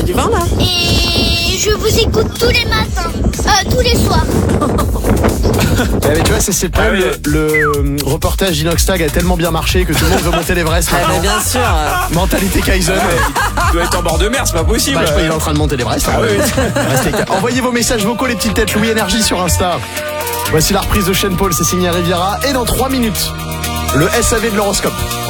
du vin là. Et je vous écoute tous les matins, tous les soirs. Mais tu vois, c'est le problème. Le reportage d'Inoxtag a tellement bien marché que tout le monde veut monter l'Everest. Ah, mais bien sûr. Mentalité Kaizen. Il doit être en bord de mer, c'est pas possible. Bah, je sais pas, il est en train de monter l'Everest. Ah oui. Restez calme. Envoyez vos messages vocaux, les petites têtes Louis Énergie sur Insta. Voici la reprise de Sean Paul, c'est signé Riviera. Et dans 3 minutes, le SAV de l'horoscope.